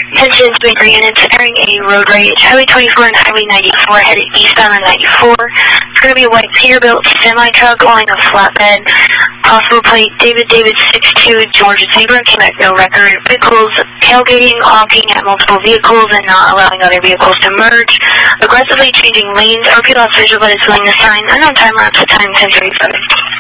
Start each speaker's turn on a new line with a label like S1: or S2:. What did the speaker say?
S1: Attention Bakery units entering a road rage. Highway 24 and Highway 94 headed eastbound on 94. It's going to be a white Peterbilt semi-truck hauling a flatbed. Possible plate David 62 Georgia Zebra. Came back no record. Vehicles tailgating, honking at multiple vehicles and not allowing other vehicles to merge. Aggressively changing lanes. RP officers are let us willing to sign. Unknown time lapse at time 10:35.